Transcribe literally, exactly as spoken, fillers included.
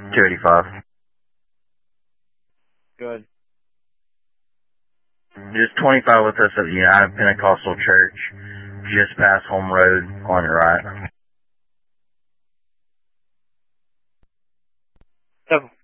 two eighty-five. Good. Just twenty-five with us at the United Pentecostal Church, just past Home Road on your right. Seven